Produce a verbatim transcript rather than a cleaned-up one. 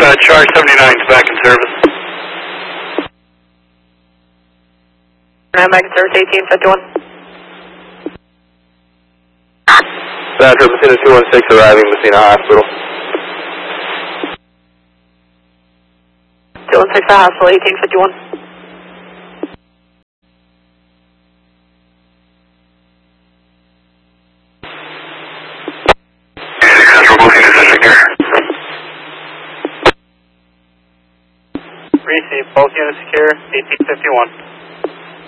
uh, Charge seventy-nine is back in service. I'm back in service, eighteen fifty-one. Central, Messina two one six arriving, Messina Hospital. two one six Hospital, eighteen fifty-one. Central, moving to district here. Receive, both units secure, eighteen fifty-one.